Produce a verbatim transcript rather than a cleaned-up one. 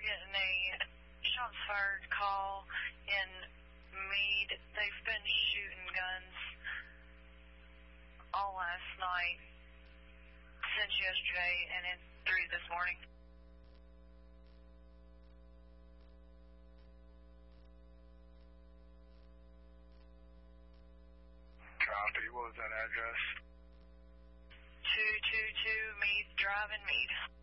getting a shots fired call in Meade. They've been shooting guns all last night, since yesterday, and in three this morning. Copy. What was that address? two two two Meade Drive in Meade.